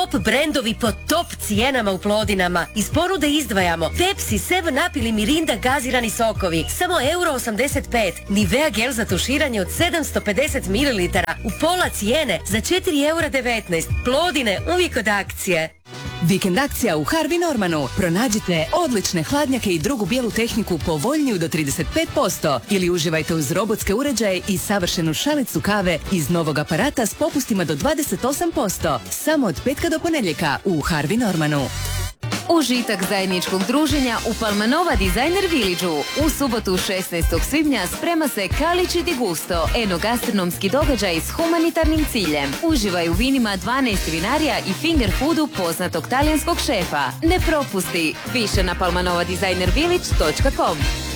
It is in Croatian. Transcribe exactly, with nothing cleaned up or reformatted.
Top brendovi po top cijenama u Plodinama. Iz ponude izdvajamo Pepsi, Seven Up ili Mirinda gazirani sokovi. Samo euro osamdeset pet. Nivea gel za tuširanje od sedamsto pedeset mililitara u pola cijene za četiri eura devetnaest. Plodine uvijek od akcije. Vikend akcija u Harvey Normanu. Pronađite odlične hladnjake i drugu bijelu tehniku povoljniju do trideset pet posto ili uživajte uz robotske uređaje i savršenu šalicu kave iz novog aparata s popustima do dvadeset osam posto. Samo od petka do ponedjeljka u Harvey Normanu. Užitak zajedničkog druženja u Palmanova Designer Village-u. U subotu šesnaestog svibnja sprema se Calici di Gusto, enogastronomski događaj s humanitarnim ciljem. Uživaj u vinima dvanaest vinarija i finger foodu poznatog talijanskog šefa. Ne propusti! Više na palmanova designer village točka com.